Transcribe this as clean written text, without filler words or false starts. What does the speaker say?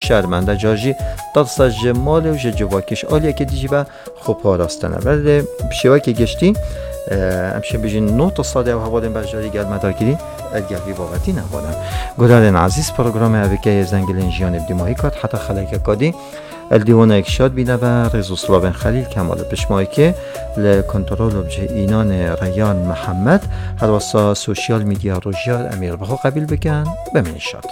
شرمنده جاجی دست جمال و جواکش آلیه که دیجی با خوب راستنه ولی شوی که گشتی همشه بجین نوت صاده و حوالین بجاری گل مدار گیری گلوی بابتی نبودن گلالین عزیز پروگرام اوکه زنگلین جیان ابدیمایی کات حتی خلاک کادی الدیوان اکشاد بینه و رزوسلاوین خلیل کمال پشمایی که لکنترول بجه اینان ریان محمد هر واسه سوشیال میدیا روژیال امیر بخو قبیل بکن بمینشاد